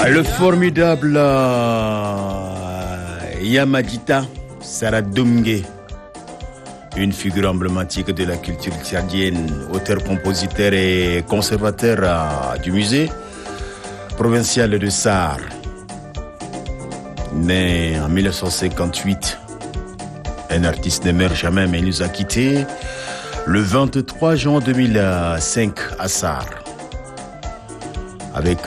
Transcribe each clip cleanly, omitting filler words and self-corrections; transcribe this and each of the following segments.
Le formidable Yamadita Saradunge, une figure emblématique de la culture tchadienne, auteur, compositeur et conservateur du musée provincial de Sarre. Né en 1958, un artiste ne meurt jamais, mais il nous a quittés le 23 juin 2005 à Sarre avec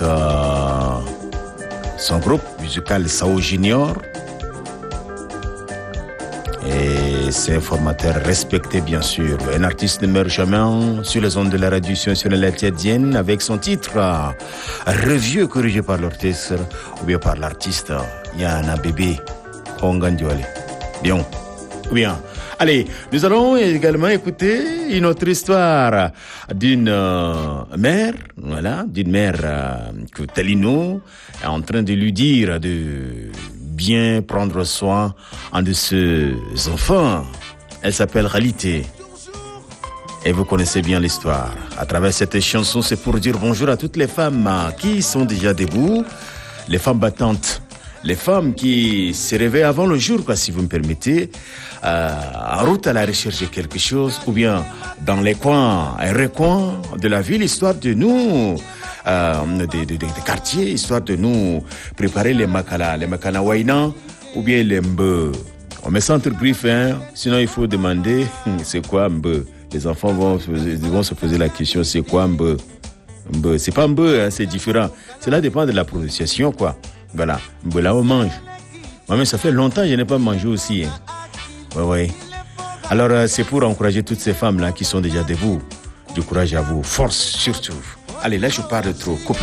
son groupe musical Sao Junior. Et c'est un formateur respecté, bien sûr. Un artiste ne meurt jamais sur les ondes de la radio nationale tchadienne avec son titre Revieux, corrigé par l'orchestre ou bien par l'artiste Yana Bébé Ongandiole. Bien. Allez, nous allons également écouter une autre histoire d'une mère, que Talino est en train de lui dire de bien prendre soin de ses enfants. Elle s'appelle Khalité. Et vous connaissez bien l'histoire. À travers cette chanson, c'est pour dire bonjour à toutes les femmes qui sont déjà debout, les femmes battantes, les femmes qui se réveillent avant le jour, si vous me permettez, en route à la recherche de quelque chose, ou bien dans les coins et recoins de la ville, histoire de nous, des quartiers, histoire de nous préparer les makana waïna, ou bien les mbeu. On met ça entre griffes, sinon il faut demander c'est quoi mbeu. Les enfants vont se poser la question, c'est quoi mbeu? Mbeu, c'est pas mbeu, c'est différent. Cela dépend de la prononciation, quoi. Voilà, mbeu là on mange. Moi-même, ça fait longtemps que je n'ai pas mangé aussi. Ouais. Alors, c'est pour encourager toutes ces femmes-là qui sont déjà debout. Du courage à vous, force surtout. Allez, là, je parle trop.